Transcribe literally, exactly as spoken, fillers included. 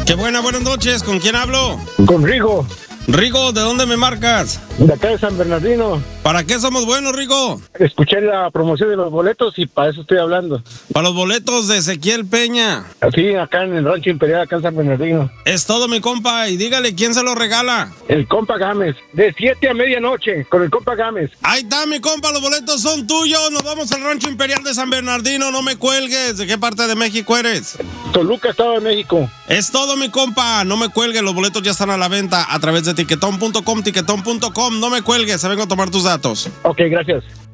Qué buena, buenas noches. ¿Con quién hablo? Con Rigo. Rigo, ¿de dónde me marcas? De acá de San Bernardino. ¿Para qué somos buenos, Rigo? Escuché la promoción de los boletos y para eso estoy hablando. Para los boletos de Ezequiel Peña. Sí, acá en el Rancho Imperial, acá en San Bernardino. Es todo, mi compa. Y dígale, ¿quién se lo regala? El compa Gámez. De siete a medianoche, con el compa Gámez. Ahí está, mi compa. Los boletos son tuyos. Nos vamos al Rancho Imperial de San Bernardino. No me cuelgues. ¿De qué parte de México eres? Toluca, Estado de México. Es todo, mi compa. No me cuelgues. Los boletos ya están a la venta a través de tiquetón punto com, tiquetón punto com. No me cuelgues. Se vengo a tomar tus datos. Ok, gracias.